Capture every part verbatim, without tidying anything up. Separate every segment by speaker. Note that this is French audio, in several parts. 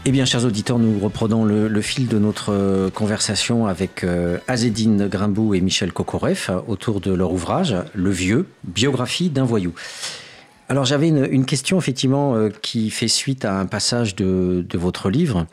Speaker 1: Eh bien, chers auditeurs, nous reprenons le, le fil de notre euh, conversation avec euh, Azzedine Grimbou et Michel Kokoreff autour de leur ouvrage « Le Vieux, biographie d'un voyou ». Alors, j'avais une, une question, effectivement, euh, qui fait suite à un passage de, de votre livre.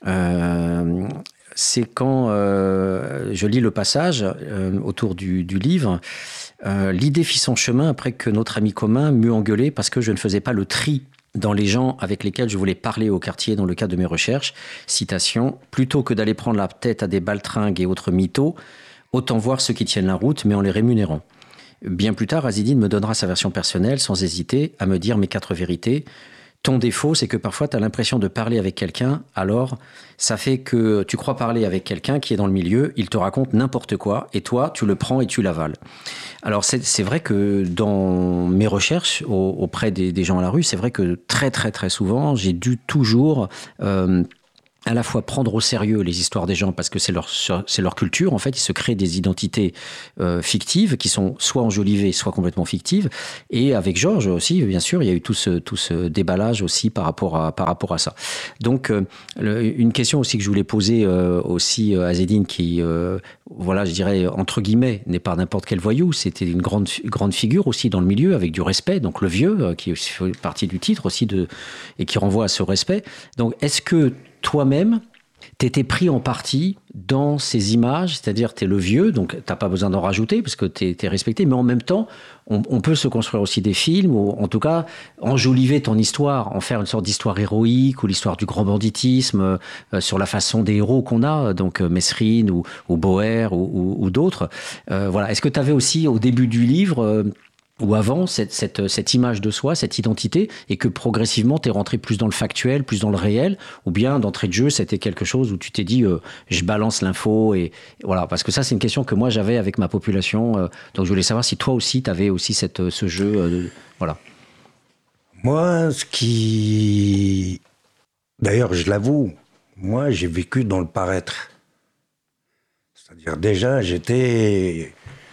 Speaker 1: Euh, c'est quand euh, je lis le passage euh, autour du, du livre. Euh, l'idée fit son chemin après que notre ami commun m'eut engueulé parce que je ne faisais pas le tri dans les gens avec lesquels je voulais parler au quartier dans le cadre de mes recherches. Citation, « Plutôt que d'aller prendre la tête à des baltringues et autres mythos, autant voir ceux qui tiennent la route, mais en les rémunérant. » Bien plus tard, Azzedine me donnera sa version personnelle, sans hésiter à me dire mes quatre vérités. Ton défaut, c'est que parfois, tu as l'impression de parler avec quelqu'un, alors ça fait que tu crois parler avec quelqu'un qui est dans le milieu, il te raconte n'importe quoi, et toi, tu le prends et tu l'avales. Alors, c'est, c'est vrai que dans mes recherches au, auprès des, des gens à la rue, c'est vrai que très, très, très souvent, j'ai dû toujours... Euh, à la fois prendre au sérieux les histoires des gens parce que c'est leur, c'est leur culture. En fait, ils se créent des identités euh, fictives qui sont soit enjolivées, soit complètement fictives. Et avec Georges aussi, bien sûr, il y a eu tout ce, tout ce déballage aussi par rapport à, par rapport à ça. Donc, euh, le, une question aussi que je voulais poser euh, aussi à Azzedine qui, euh, voilà, je dirais, entre guillemets, n'est pas n'importe quel voyou. C'était une grande, grande figure aussi dans le milieu avec du respect. Donc, le vieux, euh, qui fait partie du titre aussi de, et qui renvoie à ce respect. Donc, est-ce que toi-même, t'étais pris en partie dans ces images, c'est-à-dire t'es le vieux, donc t'as pas besoin d'en rajouter parce que t'es, t'es respecté, mais en même temps, on, on peut se construire aussi des films, ou en tout cas enjoliver ton histoire, en faire une sorte d'histoire héroïque, ou l'histoire du grand banditisme, euh, sur la façon des héros qu'on a, donc euh, Mesrine ou, ou Boer ou, ou, ou d'autres. Euh, voilà. Est-ce que t'avais aussi au début du livre... Euh, ou avant, cette, cette, cette image de soi, cette identité, et que progressivement, tu es rentré plus dans le factuel, plus dans le réel, ou bien d'entrée de jeu, c'était quelque chose où tu t'es dit, euh, je balance l'info, et, et voilà. Parce que ça, c'est une question que moi, j'avais avec ma population, euh, donc je voulais savoir si toi aussi, tu avais aussi cette, ce jeu, euh, voilà.
Speaker 2: Moi, ce qui... D'ailleurs, je l'avoue, moi, j'ai vécu dans le paraître. C'est-à-dire, déjà, j'étais...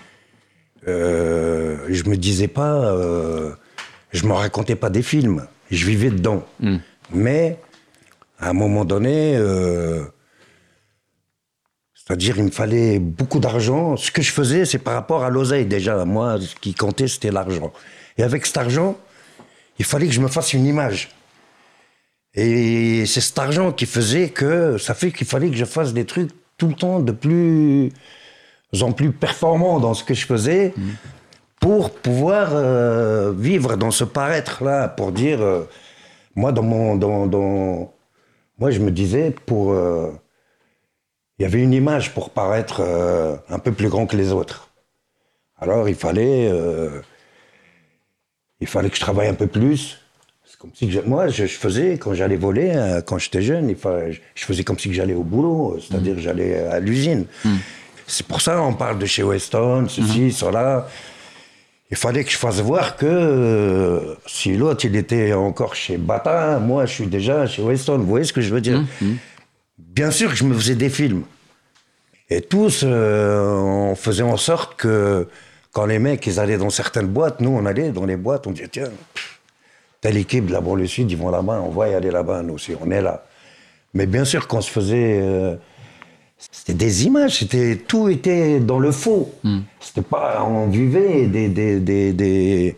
Speaker 2: Euh, je me disais pas, euh, je me racontais pas des films, je vivais dedans. Mm. Mais à un moment donné, euh, c'est-à-dire il me fallait beaucoup d'argent. Ce que je faisais, c'est par rapport à l'oseille déjà. Moi, ce qui comptait, c'était l'argent. Et avec cet argent, il fallait que je me fasse une image. Et c'est cet argent qui faisait que, ça fait qu'il fallait que je fasse des trucs tout le temps de plus... en plus performant dans ce que je faisais, mmh. pour pouvoir euh, vivre dans ce paraître-là, pour dire, euh, moi, dans mon, dans, dans, moi, je me disais, pour, euh, il y avait une image pour paraître euh, un peu plus grand que les autres. Alors, il fallait, euh, il fallait que je travaille un peu plus. C'est comme si que je, moi, je, je faisais, quand j'allais voler, euh, quand j'étais jeune, il fallait, je faisais comme si que j'allais au boulot, c'est-à-dire mmh. que j'allais à l'usine. Mmh. C'est pour ça qu'on parle de chez Weston, ceci, mmh. cela. Il fallait que je fasse voir que euh, si l'autre, il était encore chez Bata, moi, je suis déjà chez Weston. Vous voyez ce que je veux dire? Mmh. Bien sûr que je me faisais des films. Et tous, euh, on faisait en sorte que quand les mecs, ils allaient dans certaines boîtes, nous, on allait dans les boîtes, on disait, tiens, telle équipe de la banlieue sud, ils vont là-bas, on va y aller là-bas, nous aussi, on est là. Mais bien sûr qu'on se faisait... Euh, C'était des images, c'était, tout était dans le faux. Mm. C'était pas, on vivait des, des, des, des...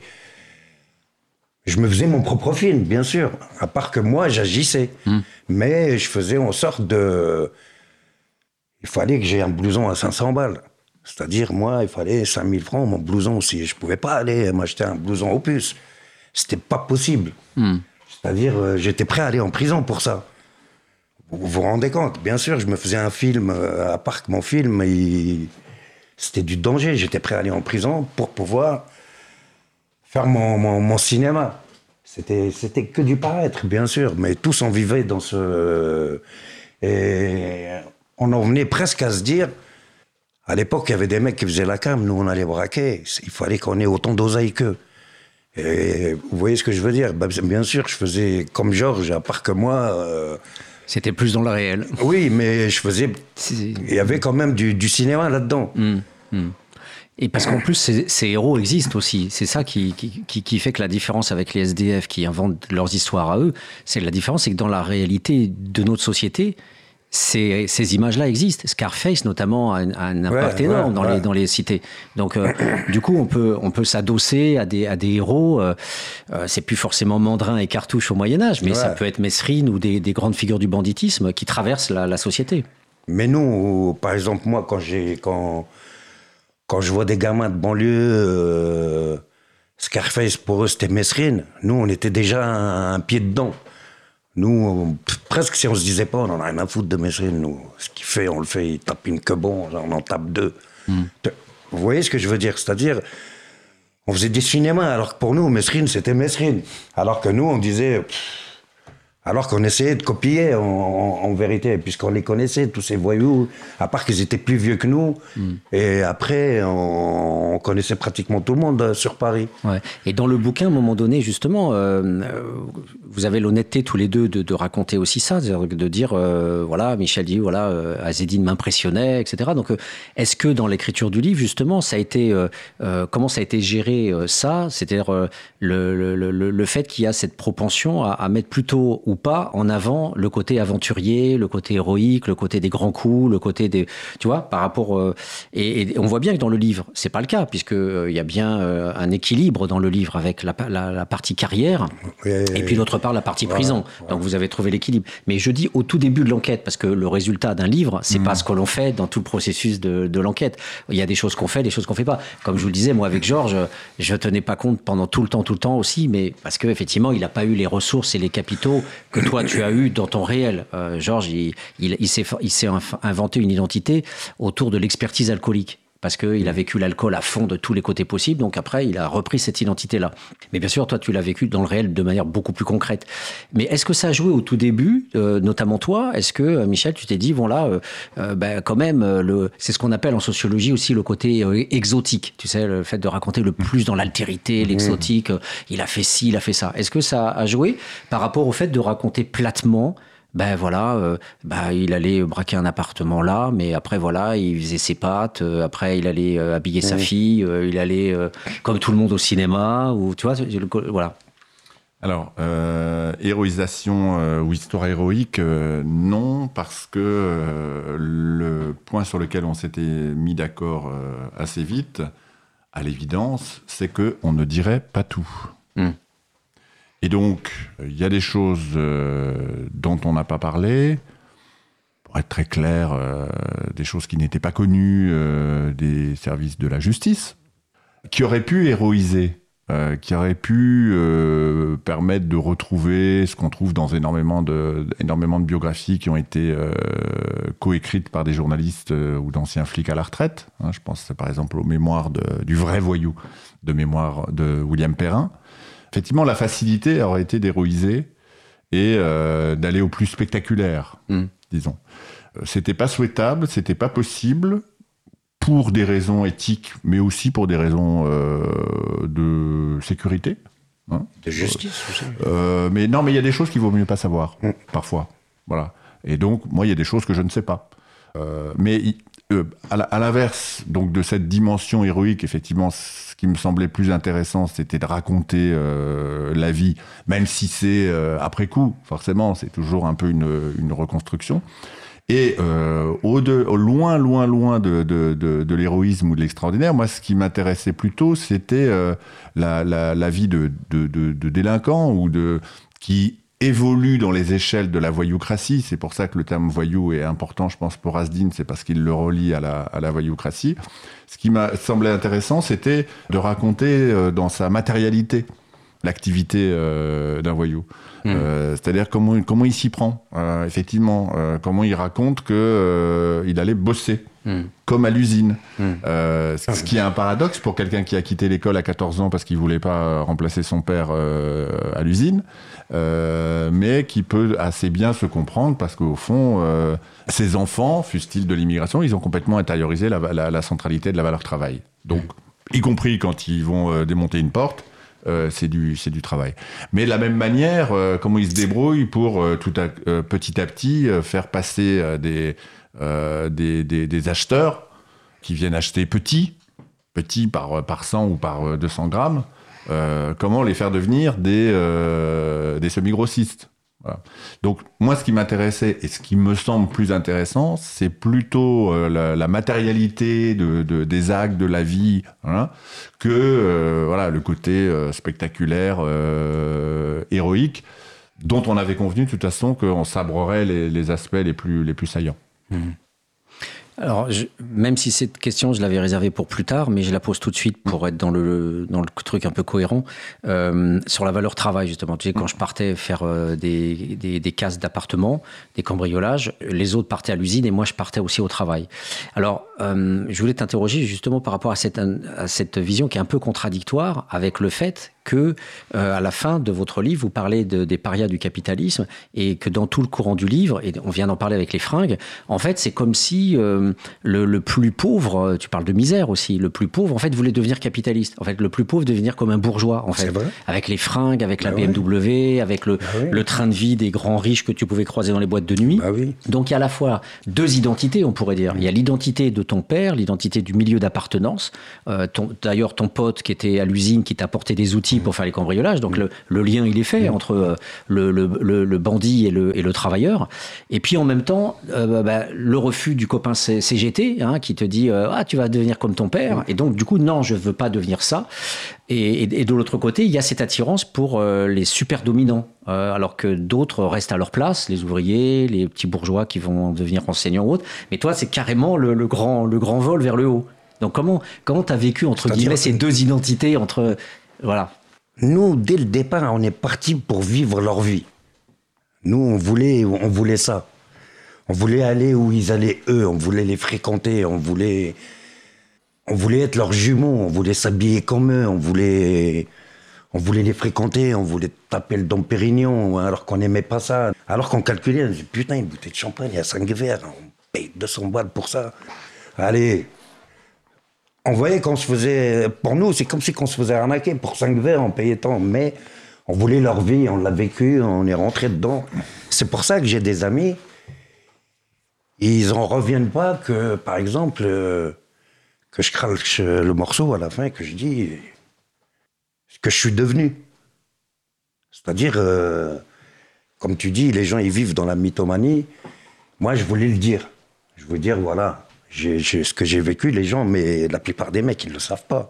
Speaker 2: Je me faisais mon propre film, bien sûr. À part que moi, j'agissais. Mm. Mais je faisais en sorte de... Il fallait que j'ai un blouson à cinq cents balles. C'est-à-dire, moi, il fallait cinq mille francs, mon blouson aussi. Je pouvais pas aller m'acheter un blouson Opus. C'était pas possible. Mm. C'est-à-dire, j'étais prêt à aller en prison pour ça. Vous vous rendez compte? Bien sûr, je me faisais un film, euh, à part que mon film, il... c'était du danger. J'étais prêt à aller en prison pour pouvoir faire mon, mon, mon cinéma. C'était, c'était que du paraître, bien sûr, mais tous on vivait dans ce... Et on en venait presque à se dire... À l'époque, il y avait des mecs qui faisaient la cam, nous on allait braquer. Il fallait qu'on ait autant d'oseille qu'eux. Et vous voyez ce que je veux dire? Bien sûr, je faisais comme Georges, à part que moi... Euh...
Speaker 1: C'était plus dans le réel.
Speaker 2: Oui, mais je faisais... Il y avait quand même du, du cinéma là-dedans. Mmh, mmh.
Speaker 1: Et parce qu'en plus, ces, ces héros existent aussi. C'est ça qui, qui, qui fait que la différence avec les S D F qui inventent leurs histoires à eux, c'est la différence, c'est que dans la réalité de notre société, ces, ces images-là existent. Scarface, notamment, a un, a un impact ouais, énorme ouais, dans, ouais. Les, dans les cités. Donc, euh, du coup, on peut, on peut s'adosser à des, à des héros. Euh, euh, c'est plus forcément Mandrin et Cartouche au Moyen-Âge, mais ouais. ça peut être Mesrine ou des, des grandes figures du banditisme qui traversent la, la société.
Speaker 2: Mais nous, par exemple, moi, quand j'ai... Quand... Quand je vois des gamins de banlieue, euh, Scarface, pour eux, c'était Mesrine. Nous, on était déjà un, un pied dedans. Nous, on, presque si on se disait pas, on en a rien à foutre de Mesrine. Nous, ce qu'il fait, on le fait. Il tape une que bon, on en tape deux. Mm. Vous voyez ce que je veux dire? C'est-à-dire, on faisait des cinémas, alors que pour nous, Mesrine, c'était Mesrine. Alors que nous, on disait... Pff, alors qu'on essayait de copier en, en, en vérité, puisqu'on les connaissait, tous ces voyous, à part qu'ils étaient plus vieux que nous. Mm. Et après, on, on connaissait pratiquement tout le monde sur Paris.
Speaker 1: Ouais. Et dans le bouquin, à un moment donné, justement, euh, vous avez l'honnêteté tous les deux de, de raconter aussi ça, de dire, euh, voilà, Michel dit, voilà, euh, Azzedine m'impressionnait, et cetera. Donc, euh, est-ce que dans l'écriture du livre, justement, ça a été, euh, euh, comment ça a été géré, euh, ça, c'est-à-dire euh, le, le, le, le fait qu'il y a cette propension à, à mettre plutôt ou pas en avant le côté aventurier, le côté héroïque, le côté des grands coups, le côté des, tu vois, par rapport euh, et, et on voit bien que dans le livre c'est pas le cas puisque euh, il y a bien euh, un équilibre dans le livre avec la, la, la partie carrière oui, et oui, puis d'autre part la partie voilà, prison. Voilà. Donc vous avez trouvé l'équilibre. Mais je dis au tout début de l'enquête parce que le résultat d'un livre c'est mmh. pas ce que l'on fait dans tout le processus de, de l'enquête. Il y a des choses qu'on fait, des choses qu'on fait pas. Comme je vous le disais, moi avec Georges, je tenais pas compte pendant tout le temps, tout le temps aussi, mais parce que effectivement il a pas eu les ressources et les capitaux que toi tu as eu dans ton réel. Euh, Georges, il, il, il, s'est, il s'est inventé une identité autour de l'expertise alcoolique. Parce qu'il a vécu l'alcool à fond de tous les côtés possibles, donc après, il a repris cette identité-là. Mais bien sûr, toi, tu l'as vécu dans le réel de manière beaucoup plus concrète. Mais est-ce que ça a joué au tout début, euh, notamment toi? Est-ce que, Michel, tu t'es dit, bon là, euh, euh, ben, quand même, le, c'est ce qu'on appelle en sociologie aussi le côté euh, exotique, tu sais, le fait de raconter le plus dans l'altérité, l'exotique, euh, il a fait ci, il a fait ça. Est-ce que ça a joué par rapport au fait de raconter platement ben voilà, euh, ben il allait braquer un appartement là, mais après voilà, il faisait ses pâtes, euh, après il allait euh, habiller mmh. sa fille, euh, il allait euh, comme tout le monde au cinéma, ou tu vois, voilà.
Speaker 3: Alors, euh, héroïsation euh, ou histoire héroïque, euh, non, parce que euh, le point sur lequel on s'était mis d'accord euh, assez vite, à l'évidence, c'est qu'on ne dirait pas tout. Mmh. Et donc, il y a des choses euh, dont on n'a pas parlé, pour être très clair, euh, des choses qui n'étaient pas connues euh, des services de la justice, qui auraient pu héroïser, euh, qui auraient pu euh, permettre de retrouver ce qu'on trouve dans énormément de, énormément de biographies qui ont été euh, coécrites par des journalistes euh, ou d'anciens flics à la retraite. Hein, je pense par exemple aux mémoires de, du vrai voyou, de mémoire de William Perrin. Effectivement, la facilité aurait été d'héroïser et euh, d'aller au plus spectaculaire, mmh. disons. C'était pas souhaitable, c'était pas possible pour des raisons éthiques, mais aussi pour des raisons euh, de sécurité.
Speaker 2: Hein. De justice aussi.
Speaker 3: Euh, mais non, mais il y a des choses qu'il vaut mieux pas savoir, mmh. parfois. Voilà. Et donc, moi, il y a des choses que je ne sais pas. Euh, mais euh, à, la, à l'inverse donc, de cette dimension héroïque, effectivement, ce qui me semblait plus intéressant, c'était de raconter euh, la vie, même si c'est euh, après coup, forcément, c'est toujours un peu une, une reconstruction. Et euh, au, de, au loin, loin, loin de, de, de, de l'héroïsme ou de l'extraordinaire, moi, ce qui m'intéressait plutôt, c'était euh, la, la, la vie de, de, de, de délinquants ou de qui évolue dans les échelles de la voyoucratie. C'est pour ça que le terme voyou est important, je pense, pour Azzedine, c'est parce qu'il le relie à la, à la voyoucratie. Ce qui m'a semblé intéressant, c'était de raconter euh, dans sa matérialité l'activité euh, d'un voyou. Mmh. Euh, c'est-à-dire comment, comment il s'y prend, euh, effectivement, euh, comment il raconte qu'il euh, allait bosser, mmh. comme à l'usine. Mmh. Euh, ce qui est un paradoxe pour quelqu'un qui a quitté l'école à quatorze ans parce qu'il ne voulait pas remplacer son père euh, à l'usine, euh, mais qui peut assez bien se comprendre parce qu'au fond, euh, ses enfants, fussent-ils de l'immigration, ils ont complètement intériorisé la, la, la centralité de la valeur travail. Donc, mmh. y compris quand ils vont euh, démonter une porte, Euh, c'est du c'est du travail. Mais de la même manière, euh, comment ils se débrouillent pour euh, tout à, euh, petit à petit euh, faire passer euh, des, euh, des, des des acheteurs qui viennent acheter petit petits par, par cent ou par deux cents grammes, euh, comment les faire devenir des, euh, des semi-grossistes. Voilà. Donc moi, ce qui m'intéressait et ce qui me semble plus intéressant, c'est plutôt euh, la, la matérialité de, de, des actes, de la vie, hein, que euh, voilà, le côté euh, spectaculaire, euh, héroïque, dont on avait convenu de toute façon qu'on sabrerait les, les aspects les plus, les plus saillants.
Speaker 1: Mmh. Alors, je, même si cette question, je l'avais réservée pour plus tard, mais je la pose tout de suite pour être dans le, dans le truc un peu cohérent, euh, sur la valeur travail, justement. Tu sais, quand je partais faire euh, des, des, des casses d'appartements, des cambriolages, les autres partaient à l'usine et moi, je partais aussi au travail. Alors, euh, je voulais t'interroger justement par rapport à cette, à cette vision qui est un peu contradictoire avec le fait que, euh, à la fin de votre livre, vous parlez de, des parias du capitalisme et que dans tout le courant du livre, et on vient d'en parler avec les fringues, en fait, c'est comme si euh, le, le plus pauvre, tu parles de misère aussi, le plus pauvre, en fait, voulait devenir capitaliste. En fait, le plus pauvre devenir comme un bourgeois, en fait.
Speaker 2: C'est vrai.
Speaker 1: Avec les fringues, avec la
Speaker 2: bah
Speaker 1: B M W,
Speaker 2: oui.
Speaker 1: avec le,
Speaker 2: bah oui.
Speaker 1: le train de vie des grands riches que tu pouvais croiser dans les boîtes de nuit.
Speaker 2: Bah oui.
Speaker 1: Donc, il y a à la fois deux identités, on pourrait dire. Il y a l'identité de ton père, l'identité du milieu d'appartenance. Euh, ton, d'ailleurs, ton pote qui était à l'usine, qui t'a apporté des outils pour faire les cambriolages. Donc, le, le lien, il est fait entre euh, le, le, le, le bandit et le, et le travailleur. Et puis, en même temps, euh, bah, le refus du copain C G T, hein, qui te dit euh, « Ah, tu vas devenir comme ton père. » Et donc, du coup, non, je ne veux pas devenir ça. Et, et, et de l'autre côté, il y a cette attirance pour euh, les super dominants, euh, alors que d'autres restent à leur place, les ouvriers, les petits bourgeois qui vont devenir enseignants ou autres. Mais toi, c'est carrément le, le, grand, le grand vol vers le haut. Donc, comment comment tu as vécu, entre
Speaker 2: C'est-à-dire
Speaker 1: guillemets, ces deux identités entre... Voilà.
Speaker 2: Nous, dès le départ, on est partis pour vivre leur vie. Nous, on voulait, on voulait ça. On voulait aller où ils allaient, eux. On voulait les fréquenter. On voulait, on voulait être leurs jumeaux. On voulait s'habiller comme eux. On voulait, on voulait les fréquenter. On voulait taper le Dom Pérignon, alors qu'on n'aimait pas ça. Alors qu'on calculait, on disait, putain, une bouteille de champagne, il y a cinq verres. On paye deux cents balles pour ça. Allez. On voyait qu'on se faisait... Pour nous, c'est comme si on se faisait arnaquer. Pour cinq verres, on payait tant. Mais on voulait leur vie, on l'a vécu, on est rentré dedans. C'est pour ça que j'ai des amis. Ils en reviennent pas que, par exemple, euh, que je crache le morceau à la fin, que je dis ce que je suis devenu. C'est-à-dire, euh, comme tu dis, les gens, ils vivent dans la mythomanie. Moi, je voulais le dire. Je voulais dire, voilà... J'ai, j'ai, ce que j'ai vécu, les gens, mais la plupart des mecs, ils ne le savent pas.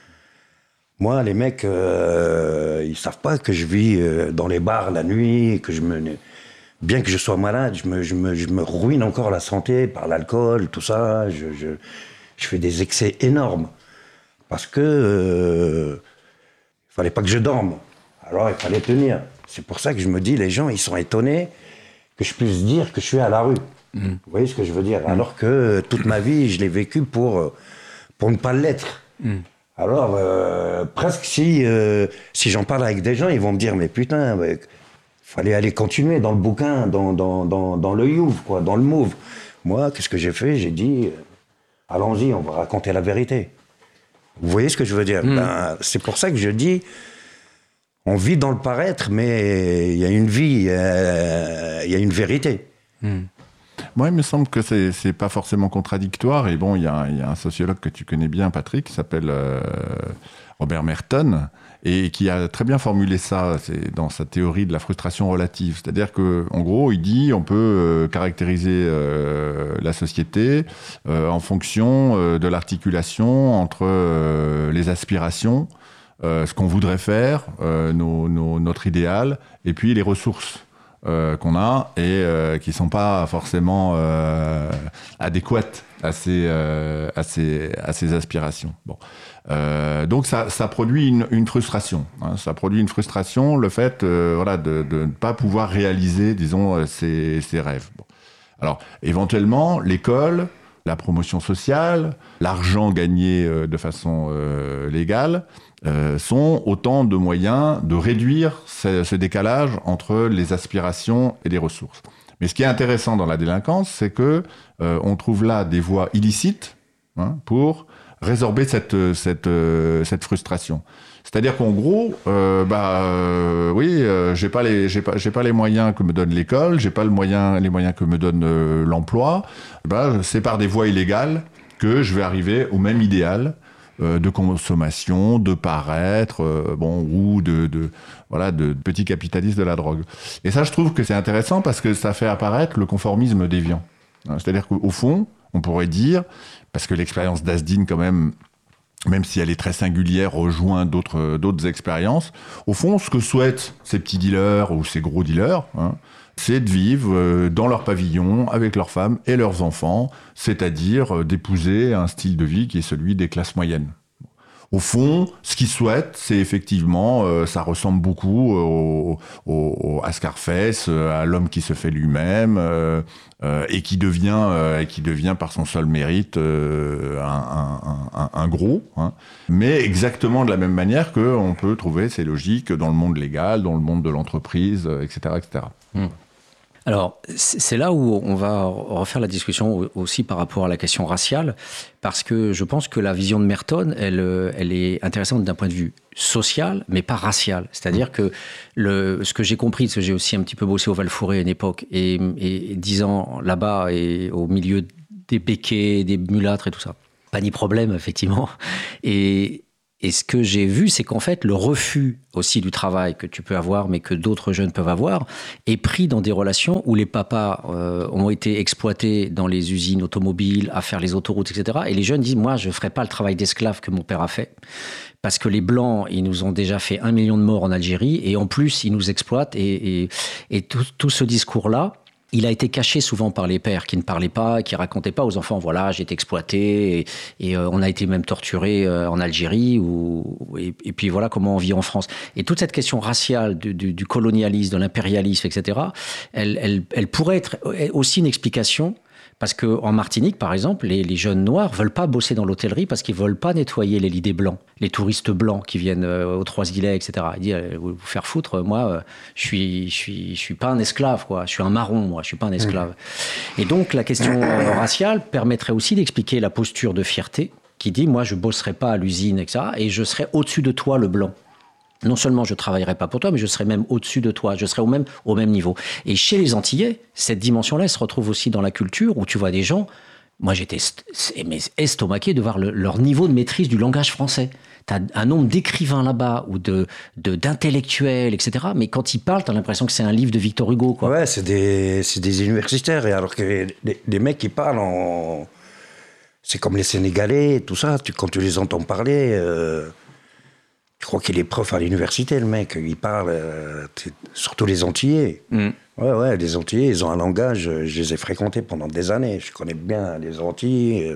Speaker 2: Moi, les mecs, euh, ils ne savent pas que je vis euh, dans les bars la nuit, que je me... Bien que je sois malade, je me, je me, je me ruine encore la santé par l'alcool, tout ça. Je, je, je fais des excès énormes. Parce que... Euh, il ne fallait pas que je dorme. Alors, il fallait tenir. C'est pour ça que je me dis, les gens, ils sont étonnés que je puisse dire que je suis à la rue. Mmh. Vous voyez ce que je veux dire? Mmh. Alors que toute ma vie, je l'ai vécu pour, pour ne pas l'être. Mmh. Alors, euh, presque si, euh, si j'en parle avec des gens, ils vont me dire, mais putain, il ouais, fallait aller continuer dans le bouquin, dans, dans, dans, dans le youve, quoi, dans le move. Moi, qu'est-ce que j'ai fait? J'ai dit, euh, allons-y, on va raconter la vérité. Vous voyez ce que je veux dire? Mmh. Ben, c'est pour ça que je dis, on vit dans le paraître, mais il y a une vie, il euh, y a une vérité.
Speaker 3: Mmh. Moi, il me semble que c'est, c'est pas forcément contradictoire. Et bon, il y, y a un sociologue que tu connais bien, Patrick, qui s'appelle euh, Robert Merton, et qui a très bien formulé ça c'est dans sa théorie de la frustration relative. C'est-à-dire qu'en gros, il dit on peut euh, caractériser euh, la société euh, en fonction euh, de l'articulation entre euh, les aspirations, euh, ce qu'on voudrait faire, euh, nos, nos, notre idéal, et puis les ressources. Euh, qu'on a et euh, qui ne sont pas forcément euh, adéquates à ces, euh, à ces, à ces aspirations. Bon. Euh, donc ça, ça produit une, une frustration. Hein. Ça produit une frustration, le fait euh, voilà, de, de ne pas pouvoir réaliser, disons, ses, ses rêves. Bon. Alors, éventuellement, l'école, la promotion sociale, l'argent gagné euh, de façon euh, légale, Euh, sont autant de moyens de réduire ce, ce décalage entre les aspirations et les ressources. Mais ce qui est intéressant dans la délinquance, c'est que euh, on trouve là des voies illicites hein, pour résorber cette, cette, euh, cette frustration. C'est-à-dire qu'en gros, euh, bah euh, oui, euh, j'ai pas les j'ai pas j'ai pas les moyens que me donne l'école, j'ai pas le moyen les moyens que me donne euh, l'emploi. Bah c'est par des voies illégales que je vais arriver au même idéal. euh, de consommation, de paraître, euh, bon, ou de, de, voilà, de petits capitalistes de la drogue. Et ça, je trouve que c'est intéressant parce que ça fait apparaître le conformisme déviant. C'est-à-dire qu'au fond, on pourrait dire, parce que l'expérience d'Asdin, quand même, même si elle est très singulière, rejoint d'autres, d'autres expériences, au fond, ce que souhaitent ces petits dealers ou ces gros dealers, hein, c'est de vivre dans leur pavillon avec leurs femmes et leurs enfants, c'est-à-dire d'épouser un style de vie qui est celui des classes moyennes. Au fond, ce qu'ils souhaitent, c'est effectivement, euh, ça ressemble beaucoup au, au, à Scarface, à l'homme qui se fait lui-même euh, euh, et qui devient, euh, et qui devient par son seul mérite euh, un, un, un, un gros. Hein. Mais exactement de la même manière qu'on peut trouver ces logiques dans le monde légal, dans le monde de l'entreprise, et cetera, et cetera.
Speaker 1: Mmh. Alors, c'est là où on va refaire la discussion aussi par rapport à la question raciale, parce que je pense que la vision de Merton, elle, elle est intéressante d'un point de vue social, mais pas racial. C'est-à-dire que le, ce que j'ai compris, parce que j'ai aussi un petit peu bossé au Val-Fouré à une époque, et, et dix ans là-bas, et au milieu des béquets, des mulâtres et tout ça, pas ni problème, effectivement. Et... Et ce que j'ai vu, c'est qu'en fait, le refus aussi du travail que tu peux avoir, mais que d'autres jeunes peuvent avoir, est pris dans des relations où les papas euh, ont été exploités dans les usines automobiles, à faire les autoroutes, et cetera. Et les jeunes disent, moi, je ne ferai pas le travail d'esclave que mon père a fait, parce que les Blancs, ils nous ont déjà fait un million de morts en Algérie, et en plus, ils nous exploitent. Et, et, et tout, tout ce discours-là, il a été caché souvent par les pères qui ne parlaient pas, qui racontaient pas aux enfants, voilà, j'ai été exploité et, et euh, on a été même torturé euh, en Algérie ou, et, et puis voilà comment on vit en France. Et toute cette question raciale du, du, du colonialisme, de l'impérialisme, et cetera, elle, elle, elle pourrait être aussi une explication. Parce qu'en Martinique, par exemple, les, les jeunes noirs veulent pas bosser dans l'hôtellerie parce qu'ils veulent pas nettoyer les lits des blancs, les touristes blancs qui viennent euh, aux Trois-Îlets, et cetera. Ils disent, vous vous faire foutre, moi, euh, je suis, je suis, je suis pas un esclave, quoi. Je suis un marron, moi, je suis pas un esclave. Mmh. Et donc, la question euh, raciale permettrait aussi d'expliquer la posture de fierté qui dit, moi, je bosserai pas à l'usine, et cetera. Et je serai au-dessus de toi, le blanc. Non seulement je ne travaillerai pas pour toi, mais je serai même au-dessus de toi, je serai au même, au même niveau. Et chez les Antillais, cette dimension-là, elle se retrouve aussi dans la culture, où tu vois des gens, moi j'étais est, estomaqué de voir le, leur niveau de maîtrise du langage français. Tu as un nombre d'écrivains là-bas, ou de, de, d'intellectuels, et cetera, mais quand ils parlent, tu as l'impression que c'est un livre de Victor Hugo, quoi.
Speaker 2: Ouais, c'est des, c'est des universitaires, et alors que des, des mecs qui parlent en... C'est comme les Sénégalais, tout ça, tu, quand tu les entends parler... Euh... Je crois qu'il est prof à l'université, le mec. Il parle, euh, surtout les Antillais. Mm. Ouais, ouais, les Antillais, ils ont un langage. Je les ai fréquentés pendant des années. Je connais bien les Antilles.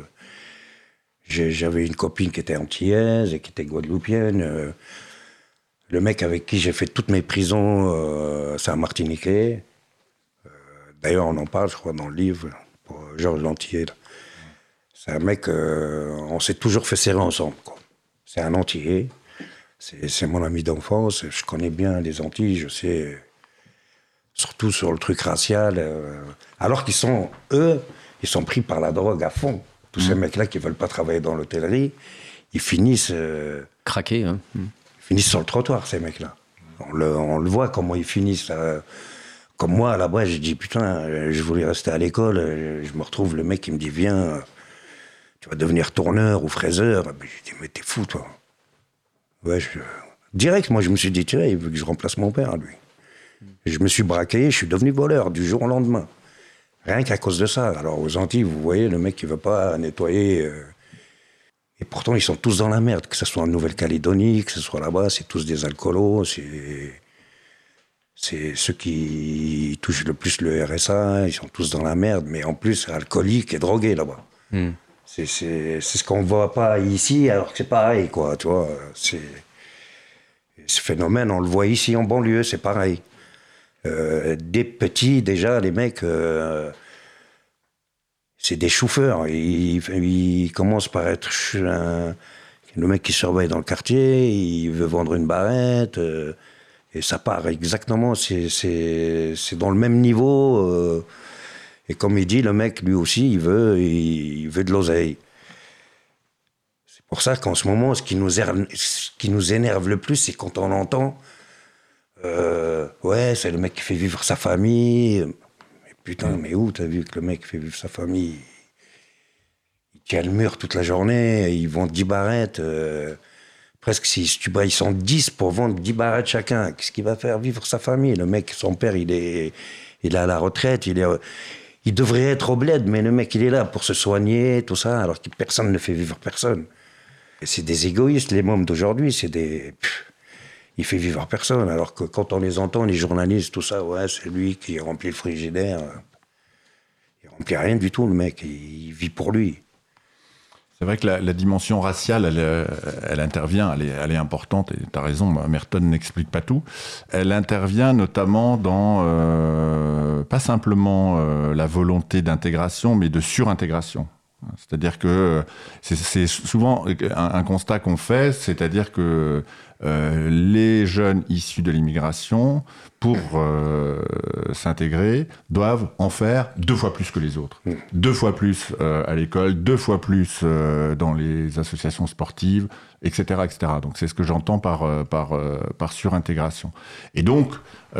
Speaker 2: J'avais une copine qui était antillaise et qui était guadeloupéenne. Le mec avec qui j'ai fait toutes mes prisons, euh, c'est un Martiniquais. Euh, D'ailleurs, on en parle, je crois, dans le livre, pour Georges Lantier. C'est un mec, euh, on s'est toujours fait serrer ensemble, quoi. C'est un Antillais. C'est mon ami d'enfance, je connais bien les Antilles, je sais, surtout sur le truc racial. Euh, alors qu'ils sont, eux, ils sont pris par la drogue à fond. Tous mmh. ces mecs-là qui ne veulent pas travailler dans l'hôtellerie, ils finissent... Euh,
Speaker 1: Craqués, hein. Mmh.
Speaker 2: Ils finissent sur le trottoir, ces mecs-là. On le, on le voit comment ils finissent. Euh, comme moi, là-bas, j'ai dit, putain, je voulais rester à l'école, je me retrouve, le mec qui me dit, viens, tu vas devenir tourneur ou fraiseur. Je dis, mais t'es fou, toi. Ouais, je... Direct, moi, je me suis dit, tiens, il veut que je remplace mon père, lui. Et je me suis braqué, je suis devenu voleur du jour au lendemain. Rien qu'à cause de ça. Alors, aux Antilles, vous voyez, le mec qui ne veut pas nettoyer. Euh... Et pourtant, ils sont tous dans la merde. Que ce soit en Nouvelle-Calédonie, que ce soit là-bas, c'est tous des alcoolos. C'est ceux qui touchent le plus le R S A. Ils sont tous dans la merde. Mais en plus, alcooliques et drogués là-bas. Mm. C'est ce qu'on ne voit pas ici, alors que c'est pareil, quoi, tu vois. Ce phénomène, on le voit ici en banlieue, c'est pareil. Euh, des petits, déjà, les mecs, euh, c'est des chauffeurs. Ils, ils commencent par être un, le mec qui surveille dans le quartier, il veut vendre une barrette, euh, et ça part exactement, c'est dans le même niveau... Euh, Et comme il dit, le mec, lui aussi, il veut, il, il veut de l'oseille. C'est pour ça qu'en ce moment, ce qui nous, er, ce qui nous énerve le plus, c'est quand on entend euh, « Ouais, c'est le mec qui fait vivre sa famille. » Mais putain, mais où t'as vu que le mec fait vivre sa famille? Il tiennent le mur toute la journée, ils vendent dix barrettes. Euh, presque, si tu bats, ils sont dix pour vendre dix barrettes chacun. Qu'est-ce qu'il va faire vivre sa famille? Le mec, son père, il est, il est à la retraite, il est... Il devrait être au bled, mais le mec, il est là pour se soigner, tout ça, alors que personne ne fait vivre personne. Et c'est des égoïstes, les mômes d'aujourd'hui, c'est des... Pff, il fait vivre personne, alors que quand on les entend, les journalistes, tout ça, ouais, c'est lui qui remplit le frigidaire. Il remplit rien du tout, le mec, il vit pour lui.
Speaker 3: C'est vrai que la, la dimension raciale, elle, elle intervient, elle est, elle est importante, et tu as raison, Merton n'explique pas tout. Elle intervient notamment dans, euh, pas simplement euh, la volonté d'intégration, mais de surintégration. C'est-à-dire que c'est, c'est souvent un, un constat qu'on fait, c'est-à-dire que euh, les jeunes issus de l'immigration, pour euh, s'intégrer, doivent en faire deux fois plus que les autres. Mmh. Deux fois plus euh, à l'école, deux fois plus euh, dans les associations sportives, et cetera, et cetera. Donc c'est ce que j'entends par, euh, par, euh, par surintégration. Et donc,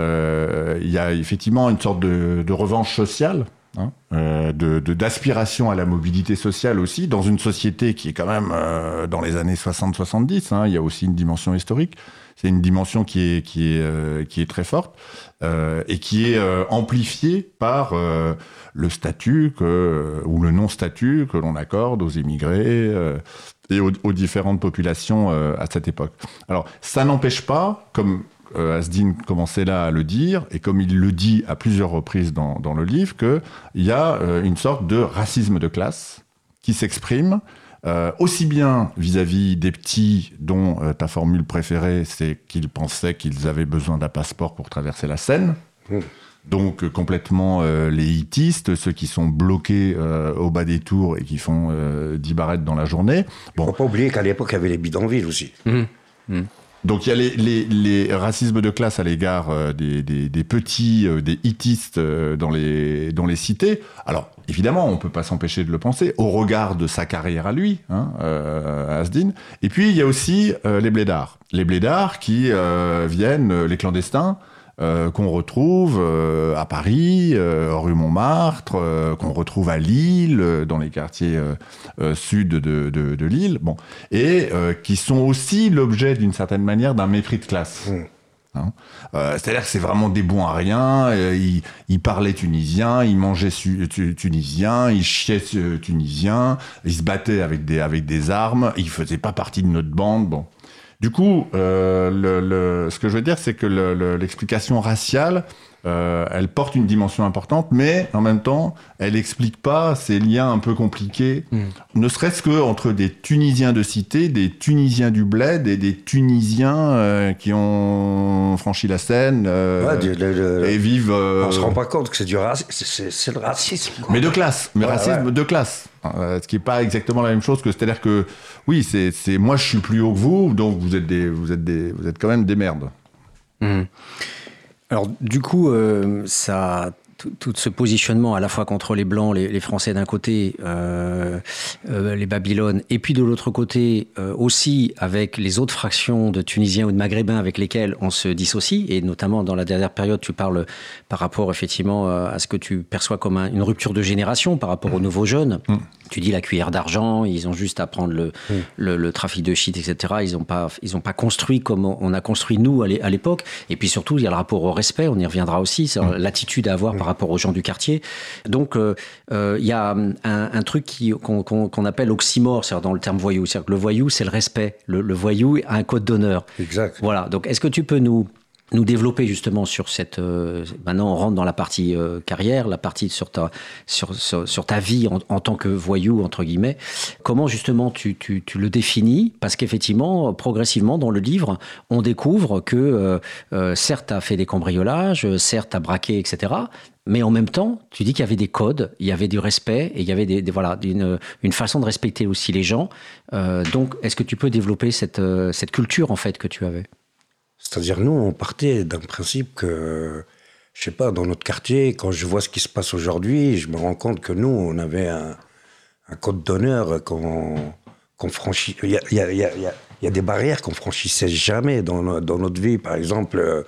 Speaker 3: euh, il y a effectivement une sorte de, de revanche sociale, Hein, euh, de, de, d'aspiration à la mobilité sociale aussi, dans une société qui est quand même euh, dans les années soixante soixante-dix, hein, il y a aussi une dimension historique, c'est une dimension qui est, qui est, euh, qui est très forte euh, et qui est euh, amplifiée par euh, le statut que, ou le non-statut que l'on accorde aux immigrés euh, et aux, aux différentes populations euh, à cette époque. Alors, ça n'empêche pas, comme Euh, Asdine commençait là à le dire, et comme il le dit à plusieurs reprises dans, dans le livre, qu'il y a euh, une sorte de racisme de classe qui s'exprime euh, aussi bien vis-à-vis des petits, dont euh, ta formule préférée, c'est qu'ils pensaient qu'ils avaient besoin d'un passeport pour traverser la Seine. Mmh. Donc euh, complètement euh, les hitistes, ceux qui sont bloqués euh, au bas des tours et qui font euh, dix barrettes dans la journée.
Speaker 2: Bon. Il ne faut pas oublier qu'à l'époque, il y avait les bidonvilles aussi.
Speaker 3: Mmh. Mmh. Donc il y a les, les, les racismes de classe à l'égard euh, des, des, des petits, euh, des hitistes euh, dans, les, dans les cités. Alors évidemment, on ne peut pas s'empêcher de le penser, au regard de sa carrière à lui, hein, euh, Asdine. Et puis il y a aussi euh, les blédards. Les blédards qui euh, viennent, les clandestins, Euh, qu'on retrouve euh, à Paris, euh, rue Montmartre, euh, qu'on retrouve à Lille, euh, dans les quartiers euh, euh, sud de, de, de Lille, bon, et euh, qui sont aussi l'objet d'une certaine manière d'un mépris de classe. Mmh. Hein euh, c'est-à-dire que c'est vraiment des bons à rien, euh, ils, ils parlaient tunisien, ils mangeaient su, tu, tunisien, ils chiaient euh, tunisien, ils se battaient avec des, avec des armes, ils faisaient pas partie de notre bande, bon. Du coup, euh, le, le, ce que je veux dire, c'est que le, le, l'explication raciale, euh, elle porte une dimension importante, mais en même temps, elle n'explique pas ces liens un peu compliqués, mmh. ne serait-ce qu'entre des Tunisiens de cité, des Tunisiens du bled et des Tunisiens euh, qui ont franchi la Seine euh,
Speaker 2: ouais, du, le, le,
Speaker 3: et vivent... Euh...
Speaker 2: On ne se rend pas compte que c'est du racisme, c'est, c'est, c'est le racisme. Quoi.
Speaker 3: Mais de classe, mais ouais, racisme ouais. de classe. Euh, ce qui n'est pas exactement la même chose que, c'est-à-dire que, oui, c'est, c'est moi je suis plus haut que vous, donc vous êtes, des, vous êtes, des, vous êtes quand même des merdes.
Speaker 1: Mmh. Alors, du coup, euh, ça, tout, tout ce positionnement à la fois contre les Blancs, les, les Français d'un côté, euh, euh, les Babylones, et puis de l'autre côté euh, aussi avec les autres fractions de Tunisiens ou de Maghrébins avec lesquels on se dissocie, et notamment dans la dernière période, tu parles par rapport effectivement à ce que tu perçois comme un, une rupture de génération par rapport aux nouveaux jeunes. Mmh. Tu dis la cuillère d'argent, ils ont juste à prendre le, mmh. le, le trafic de shit, et cetera. Ils n'ont pas, ils ont pas construit comme on a construit nous à l'époque. Et puis surtout, il y a le rapport au respect, on y reviendra aussi, c'est mmh. l'attitude à avoir mmh. par rapport aux gens du quartier. Donc, il euh, euh, y a un, un truc qui, qu'on, qu'on, qu'on appelle oxymore, c'est-à-dire dans le terme voyou. C'est-à-dire que le voyou, c'est le respect. Le, le voyou a un code d'honneur.
Speaker 2: Exact.
Speaker 1: Voilà. Donc, est-ce que tu peux nous... nous développer justement sur cette... Euh, maintenant, on rentre dans la partie euh, carrière, la partie sur ta, sur, sur, sur ta vie en, en tant que voyou, entre guillemets. Comment, justement, tu, tu, tu le définis? Parce qu'effectivement, progressivement, dans le livre, on découvre que, euh, euh, certes, tu as fait des cambriolages, certes, tu as braqué, et cetera. Mais en même temps, tu dis qu'il y avait des codes, il y avait du respect, et il y avait des, des, voilà, une, une façon de respecter aussi les gens. Euh, donc, est-ce que tu peux développer cette, euh, cette culture, en fait, que tu avais?
Speaker 2: C'est-à-dire, nous, on partait d'un principe que, je sais pas, dans notre quartier, quand je vois ce qui se passe aujourd'hui, je me rends compte que nous, on avait un, un code d'honneur qu'on, qu'on franchit. Il y a, il y a, il y a, il y a des barrières qu'on franchissait jamais dans, dans notre vie. Par exemple, euh,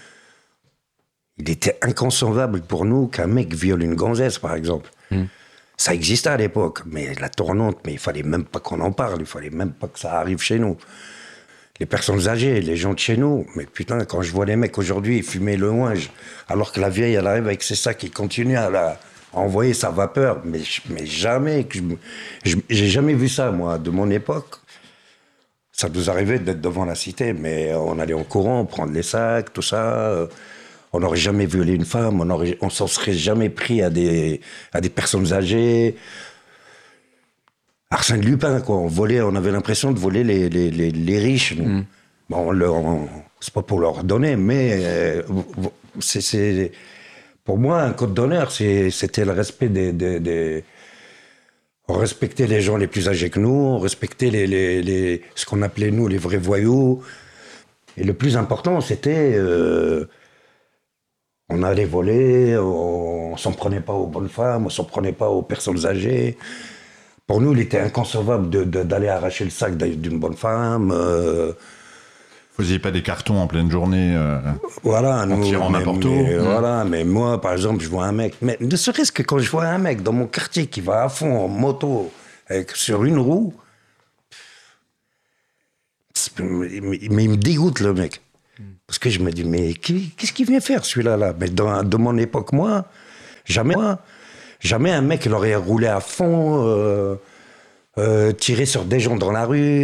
Speaker 2: il était inconcevable pour nous qu'un mec viole une gonzesse, par exemple. Mmh. Ça existait à l'époque, mais la tournante, mais il fallait même pas qu'on en parle, il fallait même pas que ça arrive chez nous. Les personnes âgées, les gens de chez nous, mais putain, quand je vois les mecs aujourd'hui fumer le ouinge, alors que la vieille, elle arrive avec ses sacs et continue à, la, à envoyer sa vapeur, mais, mais jamais, que je, je, j'ai jamais vu ça, moi, de mon époque. Ça nous arrivait d'être devant la cité, mais on allait en courant, prendre les sacs, tout ça. On n'aurait jamais violé une femme, on aurait, on s'en serait jamais pris à des, à des personnes âgées. Arsène Lupin, quoi. On volait, on avait l'impression de voler les, les, les, les riches. Mmh. Bon, on leur, on, c'est pas pour leur donner, mais euh, c'est, c'est, pour moi, un code d'honneur, c'est, c'était le respect des, des, des... On respectait les gens les plus âgés que nous, on respectait les, les, les, ce qu'on appelait, nous, les vrais voyous. Et le plus important, c'était... Euh, on allait voler, on, on s'en prenait pas aux bonnes femmes, on s'en prenait pas aux personnes âgées. Pour nous, il était inconcevable de, de, d'aller arracher le sac d'une bonne femme. Euh...
Speaker 3: Vous faisiez pas des cartons en pleine journée euh,
Speaker 2: voilà,
Speaker 3: en
Speaker 2: nous,
Speaker 3: tirant
Speaker 2: mais,
Speaker 3: n'importe où.
Speaker 2: Mais,
Speaker 3: mmh.
Speaker 2: Voilà, mais moi, par exemple, je vois un mec, mais ne serait-ce que quand je vois un mec dans mon quartier qui va à fond en moto, avec, sur une roue, mais il me dégoûte, le mec. Parce que je me dis, mais qu'est-ce qu'il vient faire, celui-là là? Mais dans, de mon époque, moi, jamais, moi, jamais un mec il aurait roulé à fond, euh, euh, tiré sur des gens dans la rue.